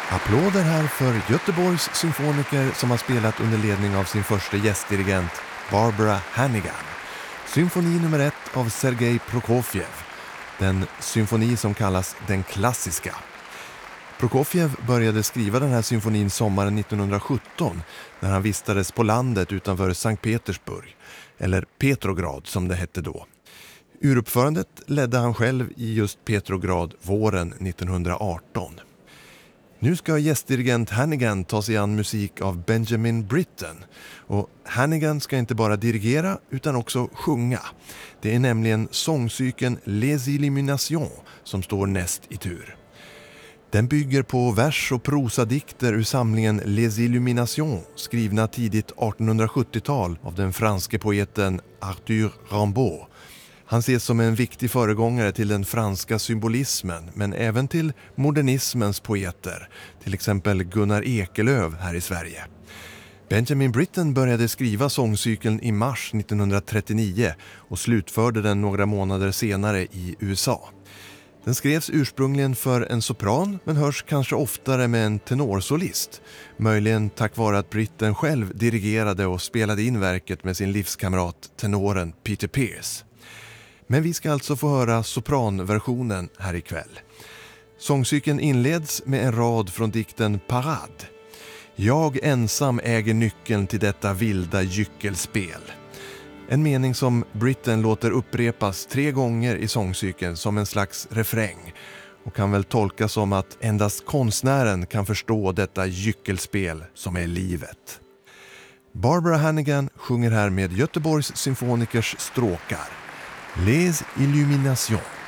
Applåder här för Göteborgs symfoniker som har spelat under ledning av sin första gästdirigent Barbara Hannigan. Symfoni nummer 1 av Sergej Prokofjev. Den symfoni som kallas den klassiska. Prokofjev började skriva den här symfonin sommaren 1917 när han vistades på landet utanför Sankt Petersburg, eller Petrograd som det hette då. Uruppförandet ledde han själv i just Petrograd våren 1918. Nu ska gästdirigent Hannigan ta sig an musik av Benjamin Britten. Och Hannigan ska inte bara dirigera utan också sjunga. Det är nämligen sångcykeln Les Illuminations som står näst i tur. Den bygger på vers- och prosadikter ur samlingen Les Illuminations skrivna tidigt 1870-tal av den franske poeten Arthur Rimbaud. Han ses som en viktig föregångare till den franska symbolismen men även till modernismens poeter, till exempel Gunnar Ekelöf här i Sverige. Benjamin Britten började skriva sångcykeln i mars 1939 och slutförde den några månader senare i USA. Den skrevs ursprungligen för en sopran men hörs kanske oftare med en tenorsolist, möjligen tack vare att Britten själv dirigerade och spelade in verket med sin livskamrat tenoren Peter Pearce. Men vi ska alltså få höra sopranversionen här ikväll. Sångcykeln inleds med en rad från dikten Parade. Jag ensam äger nyckeln till detta vilda gyckelspel. En mening som Britten låter upprepas 3 gånger i sångcykeln som en slags refräng och kan väl tolkas som att endast konstnären kan förstå detta gyckelspel som är livet. Barbara Hannigan sjunger här med Göteborgs symfonikers stråkar. Les Illuminations.